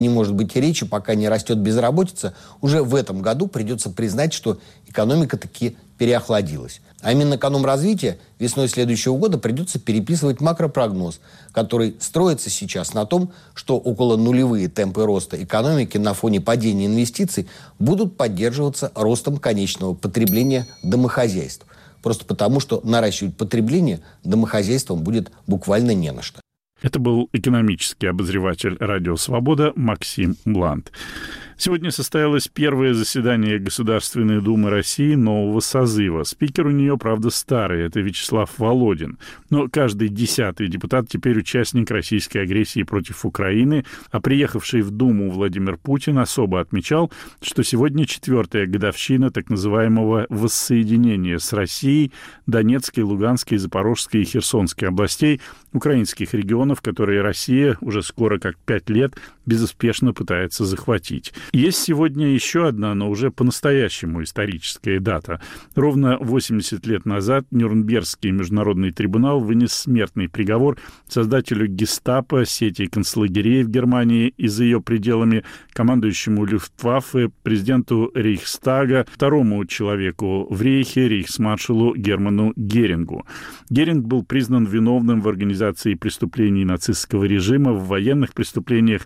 Не может быть и речи, пока не растет безработица. Уже в этом году придется признать, что экономика таки переохладилась. А Минэкономразвития весной следующего года придется переписывать макропрогноз, который строится сейчас на том, что около нулевые темпы роста экономики на фоне падения инвестиций будут поддерживаться ростом конечного потребления домохозяйств. Просто потому, что наращивать потребление домохозяйствам будет буквально не на что. Это был экономический обозреватель «Радио Свобода» Максим Блант. Сегодня состоялось первое заседание Государственной Думы России нового созыва. Спикер у нее, правда, старый, это Вячеслав Володин. Но каждый 10-й депутат теперь участник российской агрессии против Украины, а приехавший в Думу Владимир Путин особо отмечал, что сегодня 4-я годовщина так называемого воссоединения с Россией Донецкой, Луганской, Запорожской и Херсонской областей, украинских регионов, которые Россия уже скоро как 5 лет безуспешно пытается захватить. Есть сегодня еще одна, но уже по-настоящему историческая дата. Ровно 80 лет назад Нюрнбергский международный трибунал вынес смертный приговор создателю гестапо, сети концлагерей в Германии и за ее пределами, командующему Люфтваффе, президенту Рейхстага, второму человеку в Рейхе, рейхсмаршалу Герману Герингу. Геринг был признан виновным в организации преступлений нацистского режима, в военных преступлениях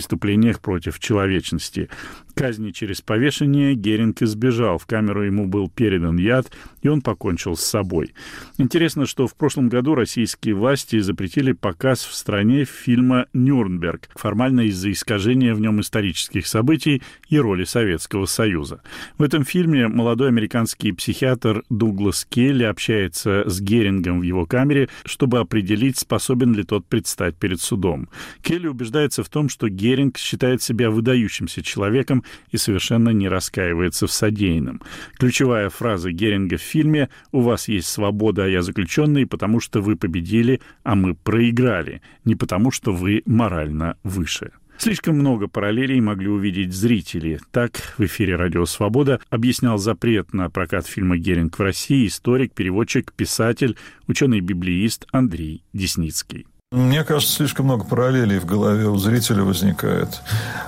против человечности. Казни через повешение Геринг избежал. В камеру ему был передан яд, и он покончил с собой. Интересно, что в прошлом году российские власти запретили показ в стране фильма «Нюрнберг», формально из-за искажения в нем исторических событий и роли Советского Союза. В этом фильме молодой американский психиатр Дуглас Келли общается с Герингом в его камере, чтобы определить, способен ли тот предстать перед судом. Келли убеждается в том, что Геринг считает себя выдающимся человеком и совершенно не раскаивается в содеянном. Ключевая фраза Геринга в фильме «У вас есть свобода, а я заключенный, потому что вы победили, а мы проиграли, не потому что вы морально выше». Слишком много параллелей могли увидеть зрители. Так, в эфире «Радио Свобода» объяснял запрет на прокат фильма «Геринг» в России историк, переводчик, писатель, ученый-библеист Андрей Десницкий. Мне кажется, слишком много параллелей в голове у зрителя возникает.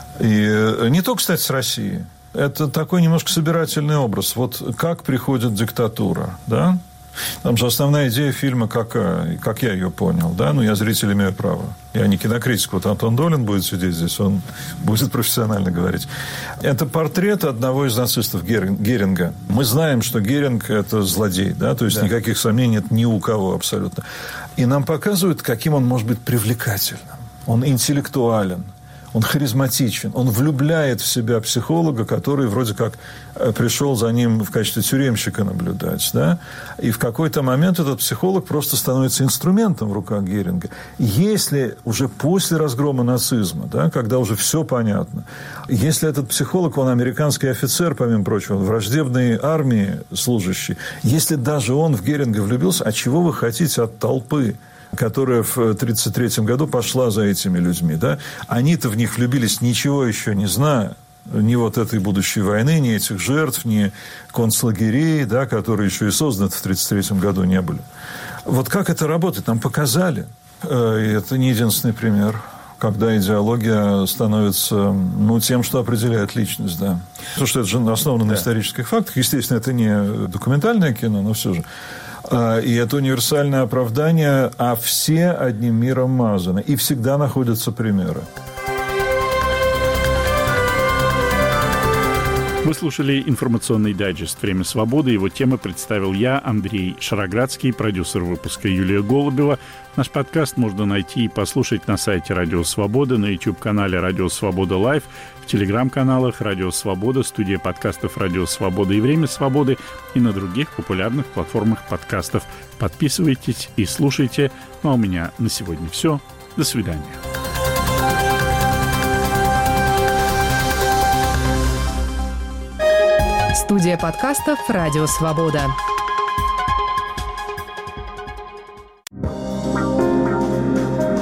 И не только, кстати, с Россией. Это такой немножко собирательный образ. Вот как приходит диктатура, да? Там же основная идея фильма какая, как я ее понял, да? Ну, я зритель имею право. Я не кинокритик. Вот Антон Долин будет сидеть здесь, он будет профессионально говорить. Это портрет одного из нацистов Геринга. Мы знаем, что Геринг – это злодей, да? То есть никаких сомнений нет ни у кого абсолютно. И нам показывают, каким он может быть привлекательным. Он интеллектуален. Он харизматичен, он влюбляет в себя психолога, который вроде как пришел за ним в качестве тюремщика наблюдать. Да? И в какой-то момент этот психолог просто становится инструментом в руках Геринга. Если уже после разгрома нацизма, да, когда уже все понятно, если этот психолог, он американский офицер, помимо прочего, враждебной армии служащий, если даже он в Геринга влюбился, а чего вы хотите от толпы, которая в 1933 году пошла за этими людьми, да? Они-то в них влюбились, ничего еще не зная, ни вот этой будущей войны, ни этих жертв, ни концлагерей, да, которые еще и созданы в 1933 году не были. Вот как это работает, нам показали. И это не единственный пример, когда идеология становится, ну, тем, что определяет личность, да. Потому что это же основано на исторических фактах. Естественно, это не документальное кино, но все же. И это универсальное оправдание, а все одним миром мазаны. И всегда находятся примеры. Вы слушали информационный дайджест «Время свободы». Его темы представил я, Андрей Шароградский, продюсер выпуска Юлия Голубева. Наш подкаст можно найти и послушать на сайте «Радио Свобода», на YouTube-канале «Радио Свобода Лайв», в телеграм-каналах «Радио Свобода», студия подкастов «Радио Свобода» и «Время свободы» и на других популярных платформах подкастов. Подписывайтесь и слушайте. Ну а у меня на сегодня все. До свидания. Студия подкастов «Радио Свобода».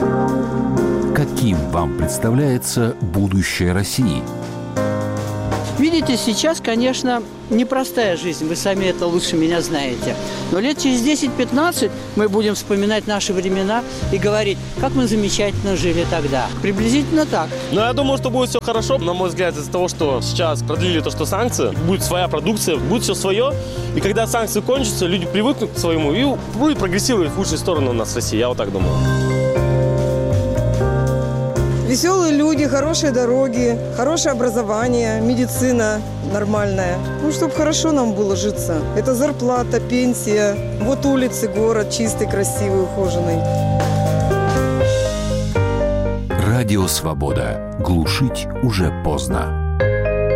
Каким вам представляется будущее России? Видите, сейчас, конечно, непростая жизнь, вы сами это лучше меня знаете. Но лет через 10-15 мы будем вспоминать наши времена и говорить, как мы замечательно жили тогда. Приблизительно так. Но я думаю, что будет все хорошо, на мой взгляд, из-за того, что сейчас продлили то, что санкции, будет своя продукция, будет все свое. И когда санкции кончатся, люди привыкнут к своему и будет прогрессировать в лучшую сторону у нас в России, я вот так думаю. Веселые люди, хорошие дороги, хорошее образование, медицина нормальная. Ну, чтобы хорошо нам было житься. Это зарплата, пенсия. Вот улицы, город чистый, красивый, ухоженный. Радио «Свобода». Глушить уже поздно.